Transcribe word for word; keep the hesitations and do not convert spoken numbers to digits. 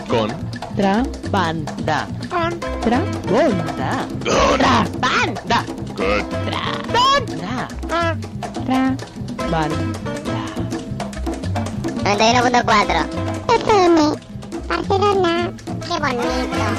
Con. Trabanda. Con. Trabanda. Con. Trabanda. Con. Trabanda. Con. Trabanda. noventa y uno punto cuatro. F M, Barcelona. Qué bonito.